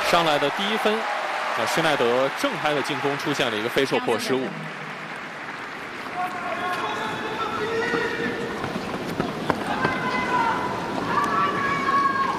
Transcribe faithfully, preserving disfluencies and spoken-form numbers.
上来的第一分，呃，施耐德正拍的进攻出现了一个非受迫失误。